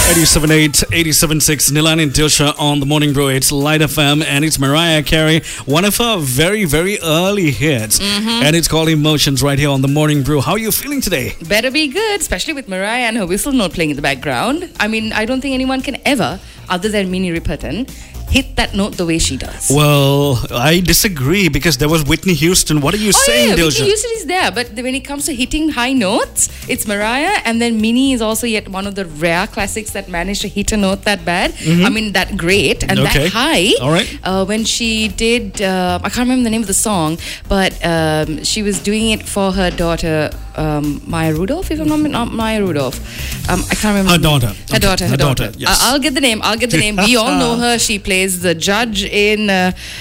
87.8, 87.6, Nilan and Dilsha on the Morning Brew. It's Light FM and it's Mariah Carey, one of her very, very early hits. And it's called Emotions right here on the Morning Brew. How are you feeling today? Better be good, especially with Mariah and her whistle note playing in the background. I mean, I don't think anyone can ever, other than Minnie Riperton, hit that note the way she does. Well, I disagree because there was Whitney Houston. What are you saying, Dilsha? Whitney Houston is there, but when it comes to hitting high notes, it's Mariah, and then Minnie is also yet one of the rare classics that managed to hit a note that bad. I mean, that great and that high. All right. When she did, I can't remember the name of the song, but she was doing it for her daughter, Maya Rudolph, if I'm not Maya Rudolph. I can't remember. Her daughter. Yes. I'll get the name. We all know her. She plays the judge in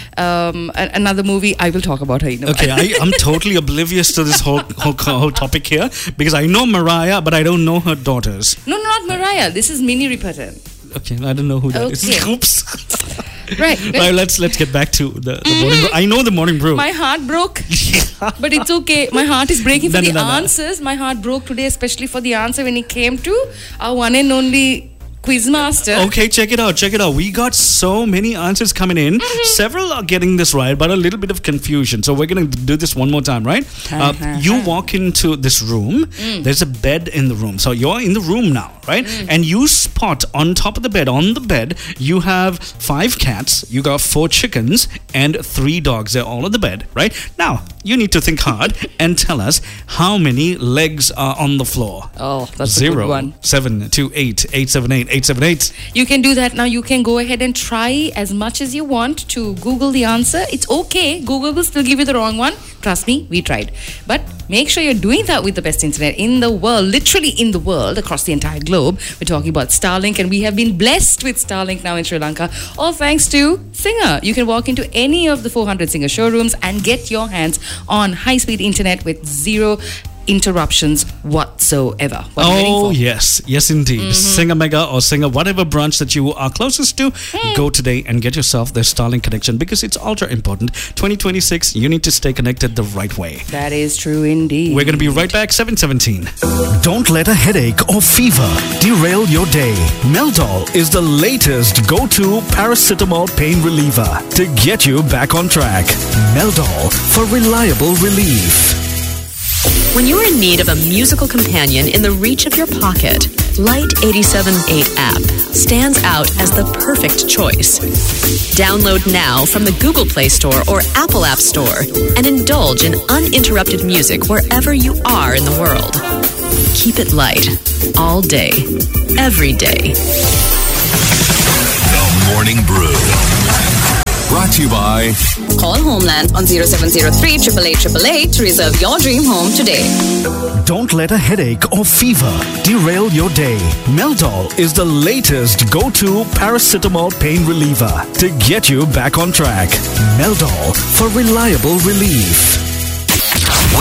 another movie. I will talk about her in a while. I'm totally oblivious to this whole topic here because I know Mariah, but I don't know her daughters. No, not Mariah. This is Minnie Riperton. Okay, I don't know who that is. Oops. Right. Let's get back to the Morning Brew. I know the Morning Brew. My heart broke, but it's okay. My heart is breaking for the answers. My heart broke today, especially for the answer when it came to our one and only Quizmaster. Okay, check it out. We got so many answers coming in. Several are getting this right, but a little bit of confusion. So we're going to do this one more time, right? You walk into this room. There's a bed in the room. So you're in the room now, right? And you spot on top of the bed, you have 5 cats, you got 4 chickens, and 3 dogs. They're all on the bed, right? Now, you need to think hard and tell us how many legs are on the floor. Oh, that's a good one. 7 2 8 878 878. You can do that now. You can go ahead and try as much as you want to Google the answer. It's okay. Google will still give you the wrong one. Trust me, we tried. But make sure you're doing that with the best internet in the world, literally in the world, across the entire globe. We're talking about Starlink, and we have been blessed with Starlink now in Sri Lanka, all thanks to Singer. You can walk into any of the 400 Singer showrooms and get your hands on high-speed internet with zero interruptions whatsoever. Yes indeed. Singer Mega or Singer whatever branch that you are closest to, go today and get yourself the Starlink connection because it's ultra important. 2026, you need to stay connected the right way. That is true indeed. We're going to be right back, 7:17. Don't let a headache or fever derail your day. Meldol is the latest go-to paracetamol pain reliever to get you back on track. Meldol for reliable relief. When you're in need of a musical companion in the reach of your pocket, Light 87.8 app stands out as the perfect choice. Download now from the Google Play Store or Apple App Store and indulge in uninterrupted music wherever you are in the world. Keep it light, all day, every day. The Morning Brew. Brought to you by... Call Homeland on 0703 888 to reserve your dream home today. Don't let a headache or fever derail your day. Meldol is the latest go-to paracetamol pain reliever to get you back on track. Meldol for reliable relief.